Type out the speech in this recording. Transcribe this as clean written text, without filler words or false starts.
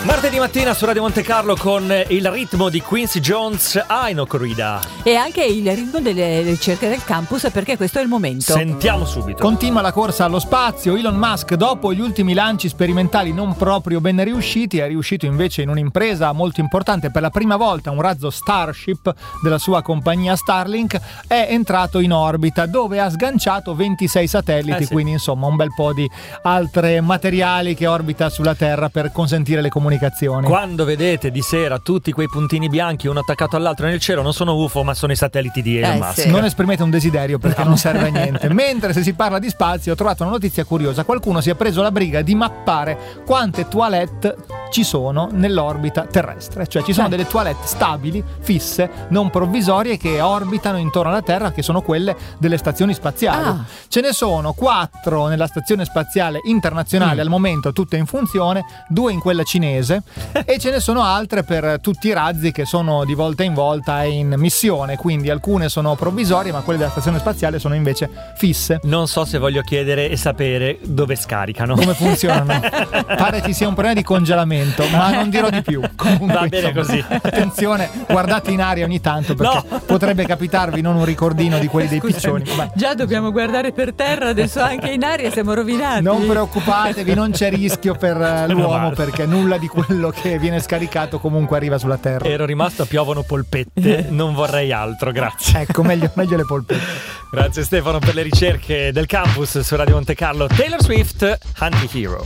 Martedì mattina su Radio Monte Carlo con il ritmo di Quincy Jones, I No Corrida. E anche il ritmo delle ricerche del campus, perché questo è il momento. Sentiamo subito. Continua la corsa allo spazio. Elon Musk, dopo gli ultimi lanci sperimentali non proprio ben riusciti, è riuscito invece in un'impresa molto importante. Per la prima volta un razzo Starship della sua compagnia Starlink è entrato in orbita, dove ha sganciato 26 satelliti, sì. Quindi insomma un bel po' di altre materiali che orbita sulla Terra per consentire le comunicazioni. Quando vedete di sera tutti quei puntini bianchi uno attaccato all'altro nel cielo, non sono UFO ma sono i satelliti di Elon Musk. Sì. Non esprimete un desiderio perché non serve a niente. Mentre se si parla di spazio ho trovato una notizia curiosa. Qualcuno si è preso la briga di mappare quante toilette ci sono nell'orbita terrestre. Cioè ci sono delle toilette stabili, fisse, non provvisorie, che orbitano intorno alla Terra, che sono quelle delle stazioni spaziali. Ce ne sono 4 nella stazione spaziale internazionale al momento, tutte in funzione, 2 in quella cinese e ce ne sono altre per tutti i razzi che sono di volta in volta in missione, quindi alcune sono provvisorie ma quelle della stazione spaziale sono invece fisse. Non so se voglio chiedere e sapere dove scaricano. Come funzionano? Pare ci sia un problema di congelamento, ma non dirò di più. Comunque, va bene così. Attenzione, guardate in aria ogni tanto perché potrebbe capitarvi non un ricordino di quelli dei piccioni. Già dobbiamo guardare per terra, adesso anche in aria siamo rovinati. Non preoccupatevi, non c'è rischio per l'uomo perché nulla di quello che viene scaricato comunque arriva sulla Terra. Ero rimasto a piovono polpette, non vorrei altro, grazie. Ecco, meglio le polpette. Grazie Stefano per le ricerche del campus su Radio Monte Carlo. Taylor Swift, Anti-Hero.